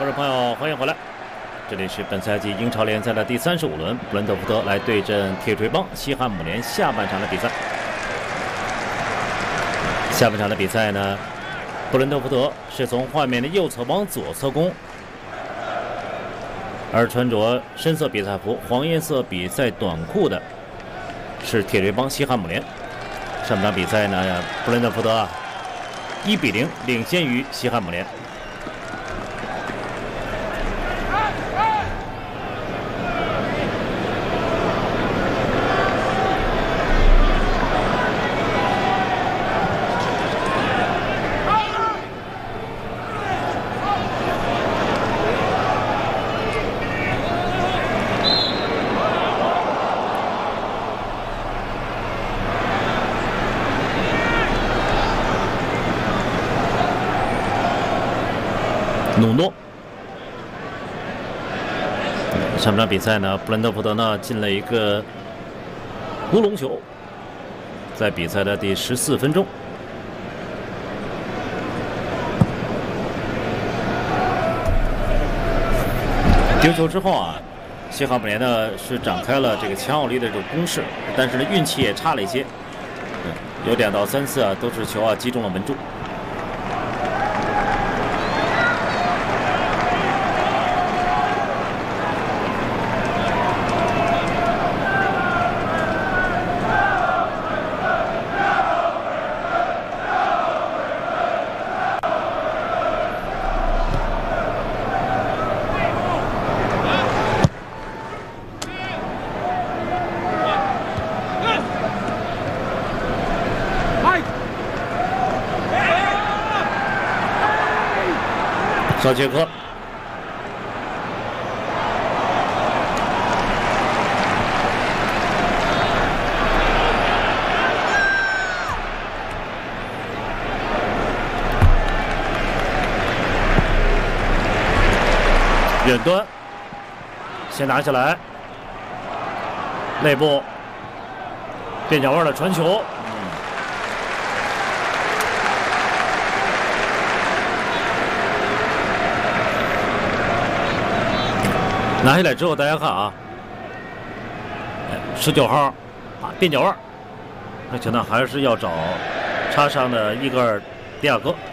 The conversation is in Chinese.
观众朋友，欢迎回来！这里是本赛季英超联赛的第35轮，布伦特福德来对阵铁锤帮西汉姆联下半场的比赛。下半场的比赛呢，布伦特福德是从画面的右侧往左侧攻，而穿着深色比赛服、黄颜色比赛短裤的是铁锤帮西汉姆联。上半场比赛呢，布伦特福德1比0领先于西汉姆联。努诺，上半场比赛呢，布伦特福德呢进了一个乌龙球，在比赛的第14分钟。丢球之后啊，西汉姆联呢是展开了这个强有力的这个攻势，但是呢运气也差了一些，有2到3次啊都是球啊击中了门柱。小杰克，远端先拿下来，内部边角位的传球。拿下来之后，大家看啊，19号啊边角位，而且呢还是要找插上的伊戈尔·迪亚哥。